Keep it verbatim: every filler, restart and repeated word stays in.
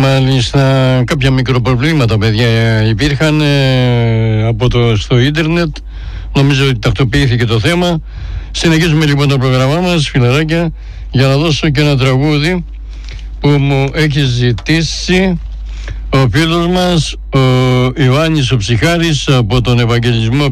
Μάλιστα, κάποια μικροπροβλήματα, παιδιά, υπήρχαν ε, από το, στο ίντερνετ. Νομίζω ότι τακτοποιήθηκε το θέμα. Συνεχίζουμε λοιπόν το πρόγραμμά μας, φιλαράκια, για να δώσω και ένα τραγούδι που μου έχει ζητήσει ο φίλος μας ο Ιωάννης ο Ψυχάρης από τον Ευαγγελισμό